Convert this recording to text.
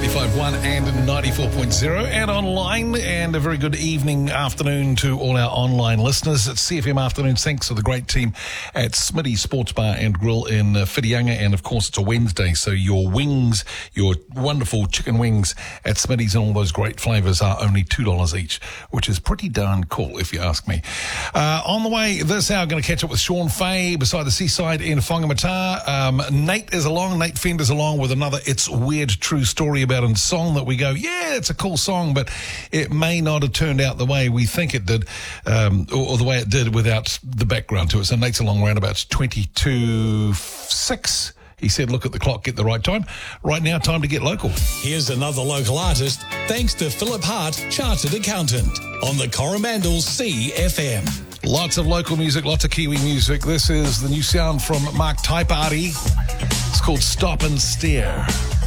95.1 and 94.0 and online. And a very good evening, afternoon to all our online listeners. It's CFM Afternoons. Thanks to the great team at Smitty Sports Bar and Grill in Whitianga. And of course, it's a Wednesday, so your wings, your wonderful chicken wings at Smitty's and all those great flavours are only $2 each, which is pretty darn cool, if you ask me. On the way this hour, going to catch up with Sean Fay beside the seaside in Whangamata. Nate is along, Nate Fender's along with another It's Weird True Story about a song that we go, yeah, it's a cool song, but it may not have turned out the way we think it did, or the way it did without the background to it. So Nate's along around about 22:06. He said, look at the clock, get the right time. Right now, time to get local. Here's another local artist, thanks to Philip Hart, Chartered Accountant, on the Coromandel CFM. Lots of local music, lots of Kiwi music. This is the new sound from Mark Taipari. It's called Stop and Stare.